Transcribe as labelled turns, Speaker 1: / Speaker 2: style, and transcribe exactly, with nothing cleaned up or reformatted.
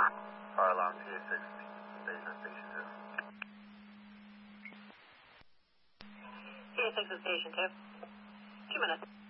Speaker 1: Fire alarm T A six, station at station two.
Speaker 2: T A six is station two. Two minutes.